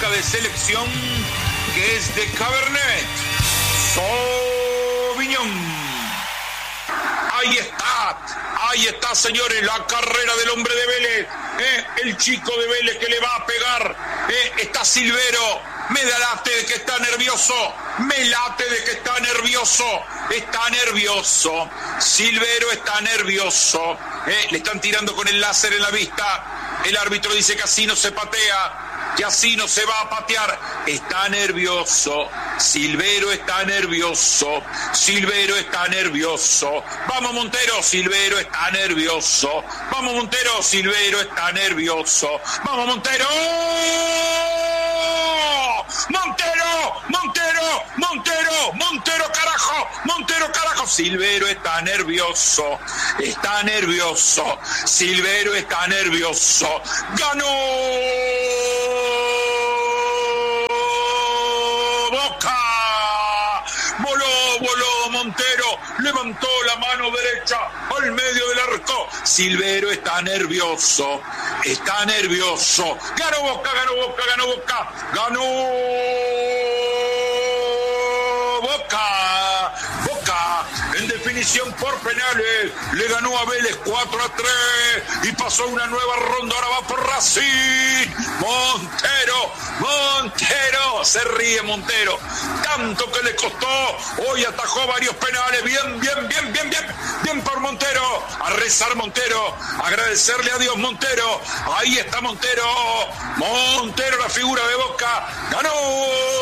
marca de selección que es de Cabernet Sauvignon. Ahí está, señores, la carrera del hombre de Vélez, el chico de Vélez que le va a pegar, está Silvero, me late de que está nervioso, está nervioso, Silvero está nervioso, le están tirando con el láser en la vista, el árbitro dice que así no se patea, que así no se va a patear, está nervioso, Silvero está nervioso, vamos Montero, Silvero está nervioso, vamos Montero, Silvero está nervioso, vamos Montero, Montero carajo, Silvero está nervioso, Silvero está nervioso, ganó Boca, voló Montero, levantó la mano derecha al medio del arco, Silvero está nervioso, ganó Boca, ganó Boca, en definición por penales, le ganó a Vélez 4-3 y pasó una nueva ronda, ahora va por Racing, Montero, se ríe Montero, tanto que le costó, hoy atajó varios penales, bien por Montero, a rezar Montero, agradecerle a Dios Montero, ahí está Montero, la figura de Boca, ganó